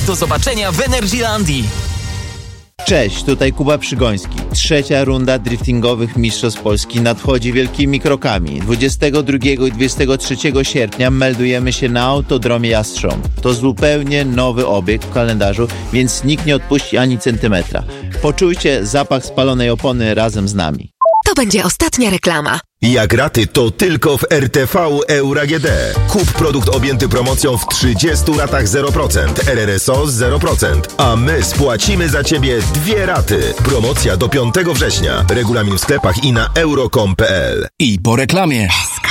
Do zobaczenia w Energylandii. Cześć, tutaj Kuba Przygoński. Trzecia runda driftingowych Mistrzostw Polski nadchodzi wielkimi krokami. 22 i 23 sierpnia meldujemy się na Autodromie Jastrząb. To zupełnie nowy obiekt w kalendarzu, więc nikt nie odpuści ani centymetra. Poczujcie zapach spalonej opony razem z nami. To będzie ostatnia reklama. Jak raty, to tylko w RTV Euro AGD. Kup produkt objęty promocją w 30 ratach 0%, RRSO 0%, a my spłacimy za Ciebie 2 raty. Promocja do 5 września. Regulamin w sklepach i na euro.com.pl. I po reklamie.